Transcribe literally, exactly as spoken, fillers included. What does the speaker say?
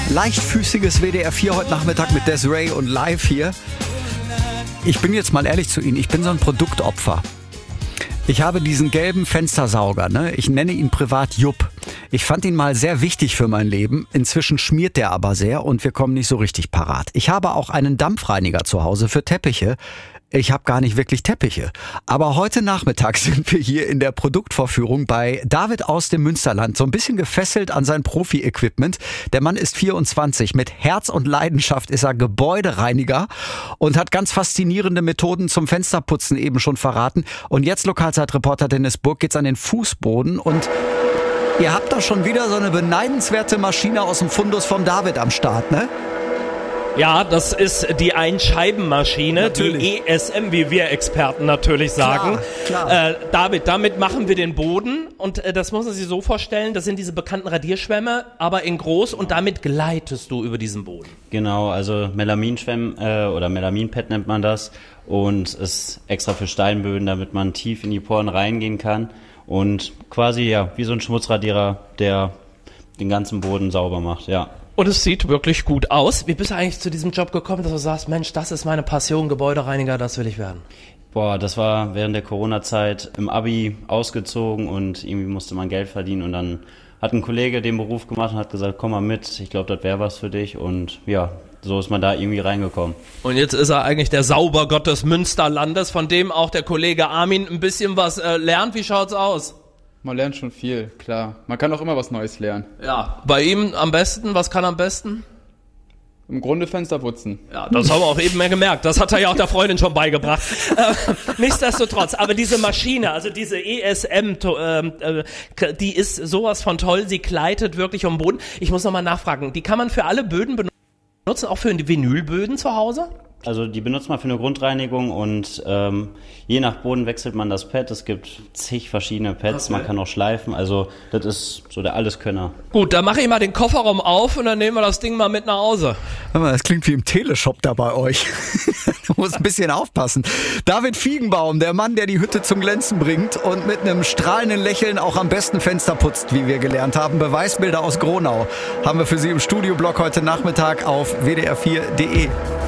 Leichtfüßiges W D R vier heute Nachmittag mit Desiree und live hier. Ich bin jetzt mal ehrlich zu Ihnen, ich bin so ein Produktopfer. Ich habe diesen gelben Fenstersauger, ne? Ich nenne ihn privat Jupp. Ich fand ihn mal sehr wichtig für mein Leben. Inzwischen schmiert der aber sehr und wir kommen nicht so richtig parat. Ich habe auch einen Dampfreiniger zu Hause für Teppiche. Ich habe gar nicht wirklich Teppiche. Aber heute Nachmittag sind wir hier in der Produktvorführung bei David aus dem Münsterland. So ein bisschen gefesselt an sein Profi-Equipment. Der Mann ist vierundzwanzig. Mit Herz und Leidenschaft ist er Gebäudereiniger und hat ganz faszinierende Methoden zum Fensterputzen eben schon verraten. Und jetzt Lokalzeitreporter Dennis Burg geht's an den Fußboden und ihr habt doch schon wieder so eine beneidenswerte Maschine aus dem Fundus vom David am Start, ne? Ja, das ist die Einscheibenmaschine, Natürlich. Die E S M, wie wir Experten natürlich sagen. Klar, klar. Äh, David, damit machen wir den Boden und äh, das muss man sich so vorstellen, das sind diese bekannten Radierschwämme, aber in groß und damit gleitest du über diesen Boden. Genau, also Melaminschwämme äh, oder Melaminpad nennt man das und ist extra für Steinböden, damit man tief in die Poren reingehen kann und quasi ja wie so ein Schmutzradierer, der den ganzen Boden sauber macht, ja. Und es sieht wirklich gut aus. Wie bist du eigentlich zu diesem Job gekommen, dass du sagst, Mensch, das ist meine Passion, Gebäudereiniger, das will ich werden? Boah, das war während der Corona-Zeit im Abi ausgezogen und irgendwie musste man Geld verdienen und dann hat ein Kollege den Beruf gemacht und hat gesagt, komm mal mit, ich glaube, das wäre was für dich und ja, so ist man da irgendwie reingekommen. Und jetzt ist er eigentlich der Saubergott des Münsterlandes, von dem auch der Kollege Armin ein bisschen was äh, lernt. Wie schaut's aus? Man lernt schon viel, klar. Man kann auch immer was Neues lernen. Ja, bei ihm am besten, was kann er am besten? Im Grunde Fenster putzen. Ja, das haben wir auch eben mehr gemerkt. Das hat er ja auch der Freundin schon beigebracht. äh, nichtsdestotrotz, aber diese Maschine, also diese E S M, äh, die ist sowas von toll. Sie gleitet wirklich um den Boden. Ich muss nochmal nachfragen, die kann man für alle Böden benutzen, auch für die Vinylböden zu Hause? Also die benutzt man für eine Grundreinigung und ähm, je nach Boden wechselt man das Pad. Es gibt zig verschiedene Pads, okay. Man kann auch schleifen, also das ist so der Alleskönner. Gut, dann mache ich mal den Kofferraum auf und dann nehmen wir das Ding mal mit nach Hause. Hör mal, das klingt wie im Teleshop da bei euch. Du musst ein bisschen aufpassen. David Fiegenbaum, der Mann, der die Hütte zum Glänzen bringt und mit einem strahlenden Lächeln auch am besten Fenster putzt, wie wir gelernt haben. Beweisbilder aus Gronau haben wir für Sie im Studioblock heute Nachmittag auf w d r vier punkt d e.